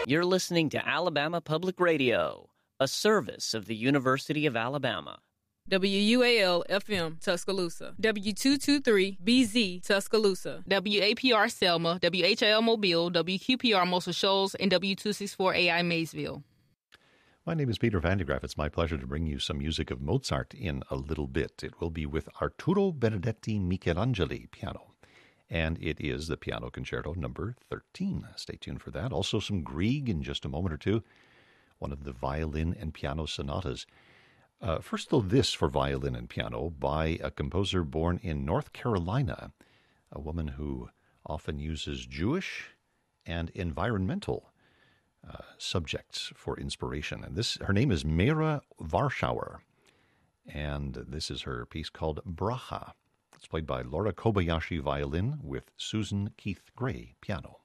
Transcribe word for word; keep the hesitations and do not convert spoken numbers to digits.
You're listening to Alabama Public Radio, a service of the University of Alabama. W U A L F M Tuscaloosa, W two twenty-three B Z Tuscaloosa, W A P R Selma, W H L Mobile, W Q P R Muscle Shoals, and W two sixty-four A I Maysville. My name is Peter Vandegraff. It's my pleasure to bring you some music of Mozart in a little bit. It will be with Arturo Benedetti Michelangeli piano, and it is the Piano Concerto number thirteen. Stay tuned for that. Also some Grieg in just a moment or two, one of the violin and piano sonatas. Uh, first, though, this for violin and piano by a composer born in North Carolina, a woman who often uses Jewish and environmental uh, subjects for inspiration. And this, her name is Meira Warschauer, and this is her piece called Bracha. It's played by Laura Kobayashi violin with Susan Keith Gray piano.